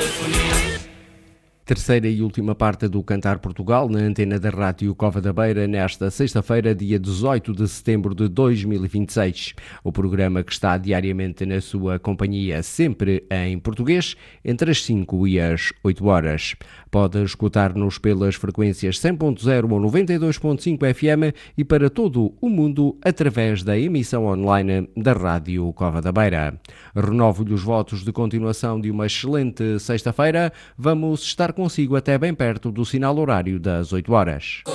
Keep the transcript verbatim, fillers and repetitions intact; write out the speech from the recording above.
Terceira e última parte do Cantar Portugal na antena da Rádio Cova da Beira nesta sexta-feira, dia dezoito de setembro de dois mil e vinte e seis. O programa que está diariamente na sua companhia, sempre em português, entre as cinco e as oito horas. Pode escutar-nos pelas frequências cem ponto zero ou noventa e dois ponto cinco F M e para todo o mundo através da emissão online da Rádio Cova da Beira. Renovo-lhe os votos de continuação de uma excelente sexta-feira. Vamos estar consigo até bem perto do sinal horário das oito horas.